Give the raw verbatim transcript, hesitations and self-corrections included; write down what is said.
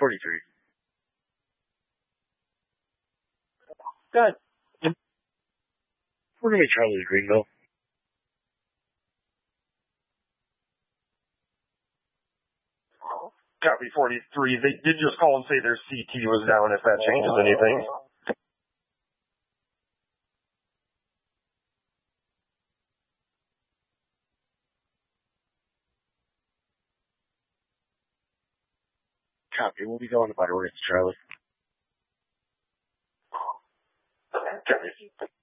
forty-three. Good. We're going to be Charlie to Greenville. Copy forty-three. They did just call and say their C T was down if that changes anything. Copy. We'll be going about it. We're Charlie. Copy.